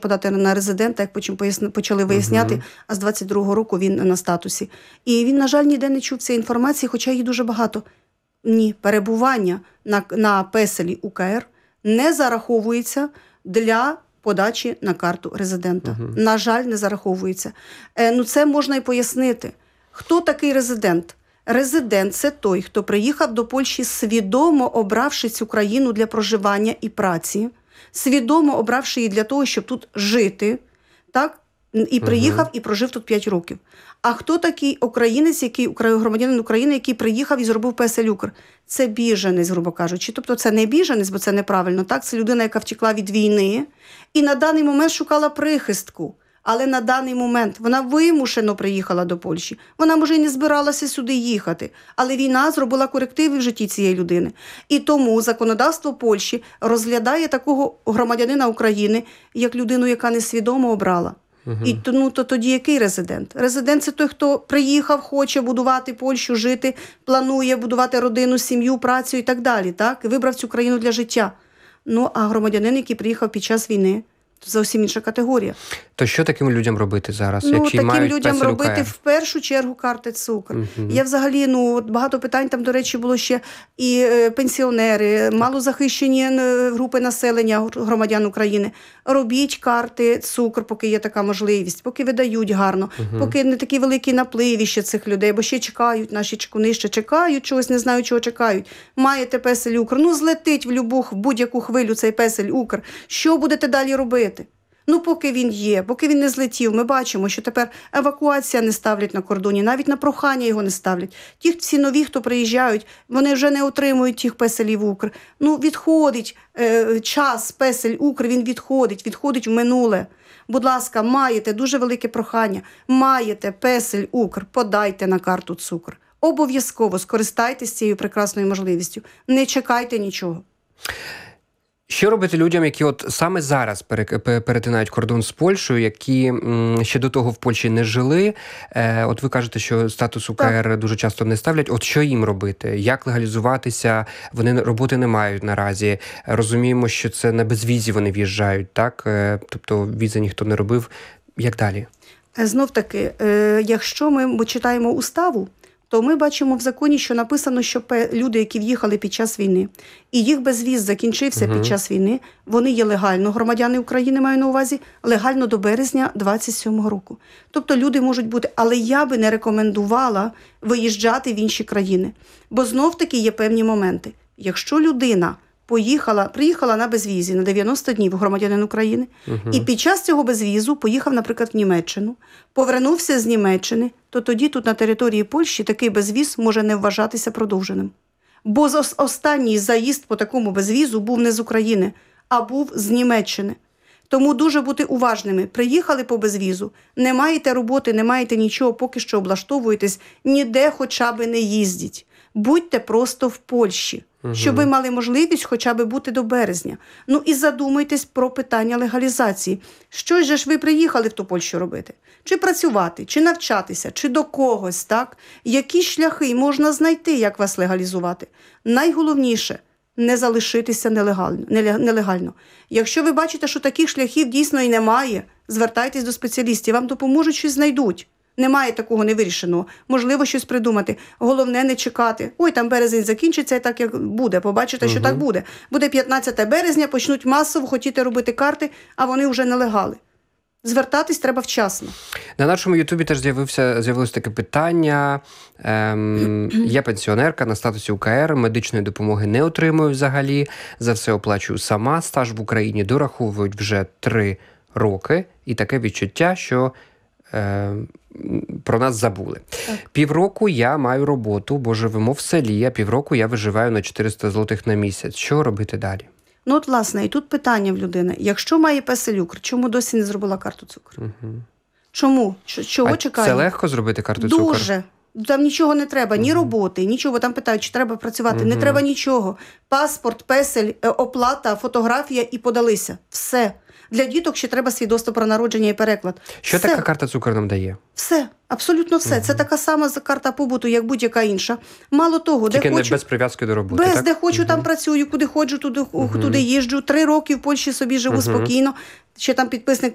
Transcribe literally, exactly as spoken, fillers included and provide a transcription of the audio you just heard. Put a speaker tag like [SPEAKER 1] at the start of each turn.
[SPEAKER 1] подати на резидента, як потім почали виясняти, uh-huh. а з двадцять другого року він на статусі. І він, на жаль, ніде не чув цієї інформації, хоча її дуже багато. Ні, перебування на, на песелі УКР не зараховується для подачі на карту резидента. Uh-huh. На жаль, не зараховується. Е, ну, це можна і пояснити. Хто такий резидент? Резидент – це той, хто приїхав до Польщі, свідомо обравши цю країну для проживання і праці, свідомо обравши її для того, щоб тут жити, так? І приїхав, uh-huh. і прожив тут п'ять років. А хто такий українець, який, громадянин України, який приїхав і зробив песель УКР? Це біженець, грубо кажучи. Тобто це не біженець, бо це неправильно, так? Це людина, яка втекла від війни і на даний момент шукала прихистку. Але на даний момент вона вимушено приїхала до Польщі. Вона, може, і не збиралася сюди їхати. Але війна зробила корективи в житті цієї людини. І тому законодавство Польщі розглядає такого громадянина України як людину, яка несвідомо обрала. Угу. І ну, то тоді який резидент? Резидент – це той, хто приїхав, хоче будувати Польщу, жити, планує будувати родину, сім'ю, працю і так далі. Так? І вибрав цю країну для життя. Ну, а громадянин, який приїхав під час війни, це зовсім інша категорія.
[SPEAKER 2] То що таким людям робити зараз?
[SPEAKER 1] Ну,
[SPEAKER 2] які
[SPEAKER 1] таким
[SPEAKER 2] мають
[SPEAKER 1] людям
[SPEAKER 2] песель
[SPEAKER 1] робити
[SPEAKER 2] УКР?
[SPEAKER 1] в першу чергу карти ЦУКР.
[SPEAKER 2] Uh-huh.
[SPEAKER 1] Я взагалі, ну, от багато питань, там, до речі, було ще і е, пенсіонери, малозахищені е, групи населення, громадян України. Робіть карти ЦУКР, поки є така можливість, поки видають гарно, uh-huh. поки не такі великі напливи ще цих людей, бо ще чекають, наші чекуни ще чекають, чогось не знаю, чого чекають. Маєте песель УКР, ну злетить в любу, в будь-яку хвилю цей песель УКР. Що будете далі робити? Ну, поки він є, поки він не злетів, ми бачимо, що тепер евакуація не ставлять на кордоні, навіть на прохання його не ставлять. Ті всі нові, хто приїжджають, вони вже не отримують тих песелів УКР. Ну, відходить е, час, песель УКР, він відходить, відходить в минуле. Будь ласка, маєте дуже велике прохання, маєте песель УКР, подайте на карту ЦУКР. Обов'язково скористайтесь цією прекрасною можливістю. Не чекайте нічого.
[SPEAKER 2] Що робити людям, які от саме зараз перетинають кордон з Польщею, які м, ще до того в Польщі не жили? Е, от ви кажете, що статус УКР так. дуже часто не ставлять. От що їм робити? Як легалізуватися? Вони роботи не мають наразі. Розуміємо, що це на безвізі вони в'їжджають, так? Е, тобто візи ніхто не робив. Як далі?
[SPEAKER 1] Знов-таки, е, якщо ми читаємо уставу, то ми бачимо в законі, що написано, що люди, які в'їхали під час війни, і їх безвіз закінчився uh-huh. під час війни, вони є легально, громадяни України маю на увазі, легально до березня двадцять сьомого року. Тобто люди можуть бути, але я би не рекомендувала виїжджати в інші країни. Бо знов-таки є певні моменти. Якщо людина поїхала, приїхала на безвізі на дев'яносто днів громадянин України, uh-huh. і під час цього безвізу поїхав, наприклад, в Німеччину, повернувся з Німеччини, то тоді тут на території Польщі такий безвіз може не вважатися продовженим. Бо останній заїзд по такому безвізу був не з України, а був з Німеччини. Тому дуже бути уважними. Приїхали по безвізу, не маєте роботи, не маєте нічого, поки що облаштовуєтесь, ніде хоча б не їздіть. Будьте просто в Польщі, угу. щоб ви мали можливість хоча б бути до березня. Ну і задумайтесь про питання легалізації. Що ж ви приїхали в ту Польщу робити? Чи працювати, чи навчатися, чи до когось, так? Які шляхи можна знайти, як вас легалізувати? Найголовніше – не залишитися нелегально, нелегально. Якщо ви бачите, що таких шляхів дійсно і немає, звертайтесь до спеціалістів, вам допоможуть, щось знайдуть. Немає такого невирішеного. Можливо, щось придумати. Головне не чекати. Ой, там березень закінчиться, і так як буде. Побачите, угу. що так буде. Буде п'ятнадцяте березня, почнуть масово хотіти робити карти, а вони вже нелегали. Звертатись треба вчасно.
[SPEAKER 2] На нашому Ютубі теж з'явився, з'явилось таке питання. Ем, я пенсіонерка на статусі УКР, медичної допомоги не отримую взагалі, за все оплачую сама, стаж в Україні дораховують вже три роки, і таке відчуття, що е, про нас забули. Так. Півроку я маю роботу, бо живемо в селі, а півроку я виживаю на чотириста злотих на місяць. Що робити далі?
[SPEAKER 1] Ну, от, власне, і тут питання в людини. Якщо має песель УКР, чому досі не зробила карту ЦУКР? Угу. Чому? Чого
[SPEAKER 2] а
[SPEAKER 1] чекає?
[SPEAKER 2] Це легко зробити карту ЦУКР?
[SPEAKER 1] Дуже. Там нічого не треба, ні роботи, нічого. Там питають, чи треба працювати. Угу. Не треба нічого. Паспорт, песель, оплата, фотографія і подалися. Все. Для діток ще треба свідоцтво про народження і переклад.
[SPEAKER 2] Що
[SPEAKER 1] все.
[SPEAKER 2] Така карта ЦУКР нам дає?
[SPEAKER 1] Все. Абсолютно все. Угу. Це така сама карта побуту, як будь-яка інша. Мало того,
[SPEAKER 2] Тільки
[SPEAKER 1] де
[SPEAKER 2] не
[SPEAKER 1] хочу...
[SPEAKER 2] без прив'язки до роботи,
[SPEAKER 1] Без,
[SPEAKER 2] так?
[SPEAKER 1] де хочу, угу. там працюю, куди ходжу, туди, угу. туди їжджу. Три роки в Польщі собі живу угу. спокійно. Ще там підписник